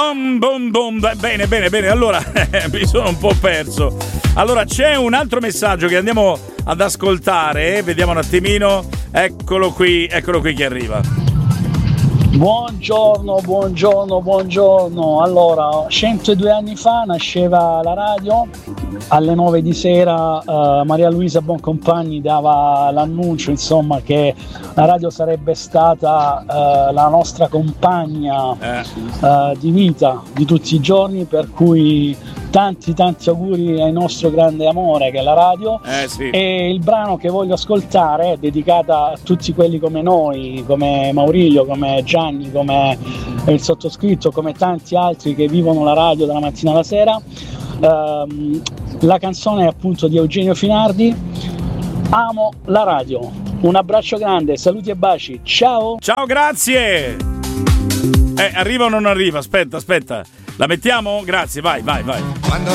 Bene, allora mi sono un po' perso. Allora c'è un altro messaggio che andiamo ad ascoltare, vediamo un attimino. Eccolo qui che arriva. Buongiorno. Allora, 102 anni fa nasceva la radio. Alle 9 di sera Maria Luisa Boncompagni dava l'annuncio, insomma, che la radio sarebbe stata la nostra compagna di vita di tutti i giorni, per cui tanti auguri al nostro grande amore che è la radio. Sì. E il brano che voglio ascoltare è dedicata a tutti quelli come noi, come Maurilio, come Gianni, come il sottoscritto, come tanti altri che vivono la radio dalla mattina alla sera. La canzone è appunto di Eugenio Finardi, Amo la radio. Un abbraccio grande, saluti e baci, ciao, grazie. Arriva o non arriva? Aspetta, la mettiamo? Grazie, vai.